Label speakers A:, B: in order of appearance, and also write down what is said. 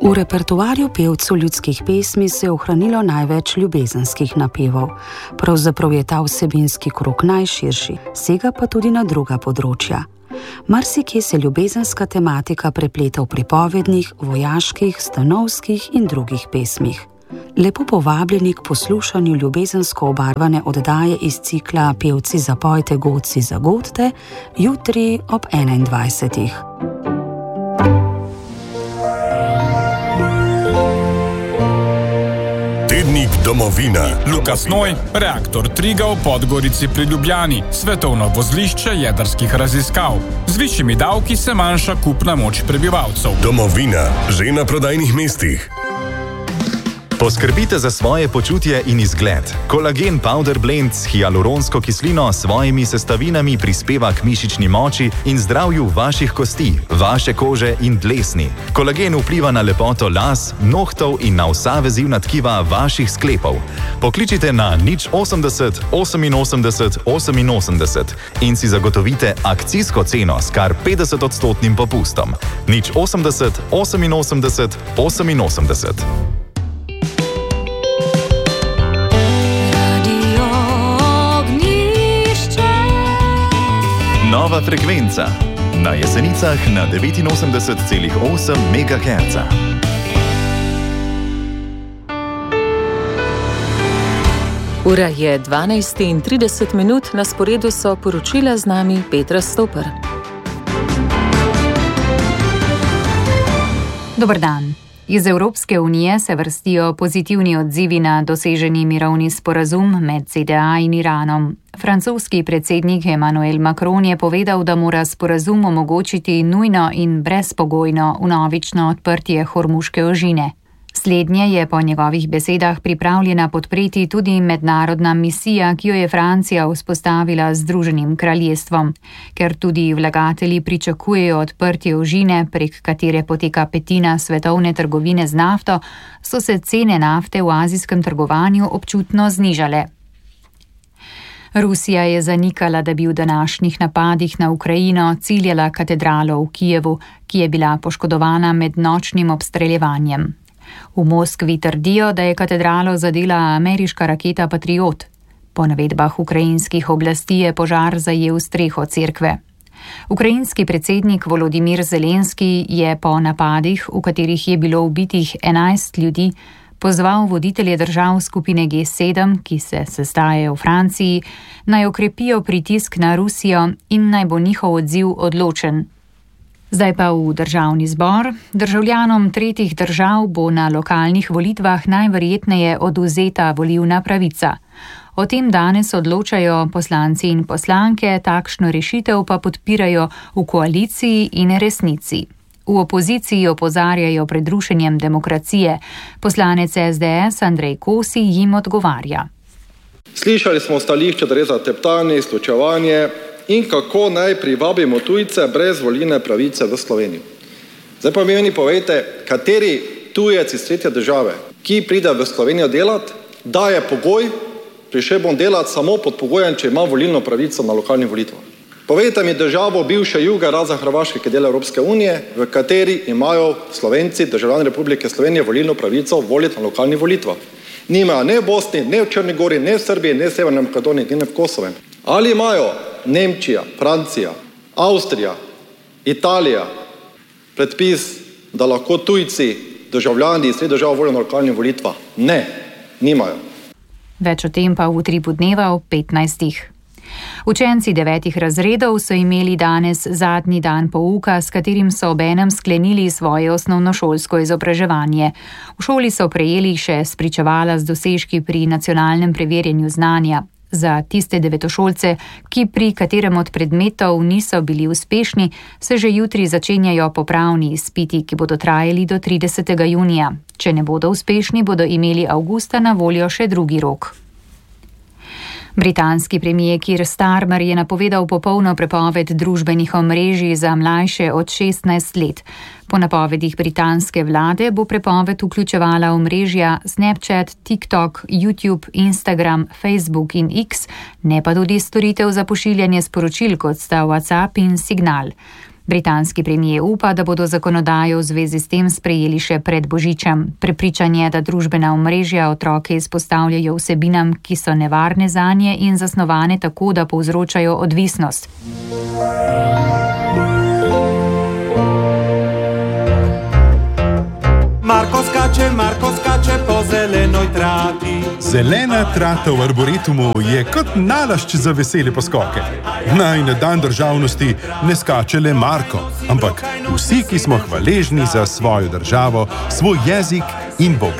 A: V repertoarju pevcev ljudskih pesmi se je ohranilo največ ljubezenskih napevov. Pravzaprav je ta vsebinski krog najširši, sega pa tudi na druga področja. Marsikje se ljubezenska tematika prepleta v pripovednih, vojaških, stanovskih in drugih pesmih. Lepo povabljeni k poslušanju ljubezensko obarvane oddaje iz cikla Pevci zapojte, godci zagodte, jutri ob 21.
B: Tednik Domovina.
C: Luka Snoj, reaktor Triglav v Podgorici pri Ljubljani, svetovno vozlišče jedrskih raziskav. Z višjimi davki se manjša kupna moč prebivalcev.
B: Domovina, že na prodajnih mestih.
D: Poskrbite za svoje počutje in izgled. Kolagen Powder Blend s hialuronsko kislino s svojimi sestavinami prispeva k mišični moči in zdravju vaših kosti, vaše kože in dlesni. Kolagen vpliva na lepoto las, nohtov in na vsa vezivna tkiva vaših sklepov. Pokličite na 080 88 88 in si zagotovite akcijsko ceno s kar 50% popustom. 080 88 88. Nova frekvenca na Jesenicah na 89,8 MHz.
E: Ura je 12:30, na sporedu so poročila, z nami Petra Stoper.
F: Dober dan. Iz Evropske unije se vrstijo pozitivni odzivi na doseženi mirovni sporazum med ZDA in Iranom. Francoski predsednik Emmanuel Macron je povedal, da mora sporazum omogočiti nujno in brezpogojno vnovično odprtje Hormuške ožine. Slednje je po njegovih besedah pripravljena podpreti tudi mednarodna misija, ki jo je Francija vzpostavila z Združenim kraljestvom. Ker tudi vlagatelji pričakujejo odprtje ožine, prek katere poteka petina svetovne trgovine z nafto, so se cene nafte v azijskem trgovanju občutno znižale. Rusija je zanikala, da bi v današnjih napadih na Ukrajino ciljala katedralo v Kijevu, ki je bila poškodovana med nočnim obstreljevanjem. V Moskvi trdijo, da je katedralo zadela ameriška raketa Patriot. Po navedbah ukrajinskih oblasti je požar zajel streho cerkve. Ukrajinski predsednik Volodimir Zelenski je po napadih, v katerih je bilo ubitih 11 ljudi, pozval voditelje držav skupine G7, ki se sestajajo v Franciji, naj okrepijo pritisk na Rusijo in naj bo njihov odziv odločen. Zdaj pa v državni zbor. Državljanom tretjih držav bo na lokalnih volitvah najverjetneje odvzeta volilna pravica. O tem danes odločajo poslanci in poslanke, takšno rešitev pa podpirajo v koaliciji in Resnici. V opoziciji opozarjajo pred rušenjem demokracije. Poslanec SDS Andrej Kosi jim odgovarja.
G: Slišali smo stališče, da gre za teptanje, izključevanje in kako naj privabimo tujce brez volilne pravice v Slovenijo. Zdaj pa meni povejte, kateri tujec iz tretje države, ki pride v Slovenijo delati, daje pogoj, prišel bom delati samo pod pogojem, če ima volilno pravico na lokalnih volitvah. Povejte mi državo bivše Juga, razen Hrvaške, ki dela Evropske unije, v kateri imajo Slovenci, državljani Republike Slovenije, volilno pravico voliti na lokalnih volitvah. Nimajo ne v Bosni, ne v Črni Gori, ne v Srbiji, ne v Severni Makedoniji, ne v Kosovem. Ali imajo Nemčija, Francija, Avstrija, Italija predpis, da lahko tujci, državljani iz teh držav volijo na lokalnih volitvah? Ne, nimajo.
F: Več o tem pa v Utripu dneva ob 15. Učenci 9. razredov so imeli danes zadnji dan pouka, s katerim so obenem sklenili svoje osnovnošolsko izobraževanje. V šoli so prejeli še spričevala z dosežki pri nacionalnem preverjanju znanja. Za tiste devetošolce, ki pri katerem od predmetov niso bili uspešni, se že jutri začenjajo popravni izpiti, ki bodo trajali do 30. junija. Če ne bodo uspešni, bodo imeli avgusta na voljo še drugi rok. Britanski premier Keir Starmer je napovedal popolno prepoved družbenih omrežij za mlajše od 16 let. Po napovedih britanske vlade bo prepoved vključevala omrežja Snapchat, TikTok, YouTube, Instagram, Facebook in X, ne pa tudi storitev za pošiljanje sporočil, kot sta WhatsApp in Signal. Britanski premijer upa, da bodo zakonodajo v zvezi s tem sprejeli še pred božičem. Prepričan je, da družbena omrežja otroke izpostavljajo vsebinam, ki so nevarne zanje in zasnovane tako, da povzročajo odvisnost.
H: Marko skače po zelenoj trati.
I: Zelena trata v arboretumu je kot nalašč za vesele poskoke. Naj na dan državnosti ne skače le Marko, ampak vsi, ki smo hvaležni za svojo državo, svoj jezik in bogatstvo.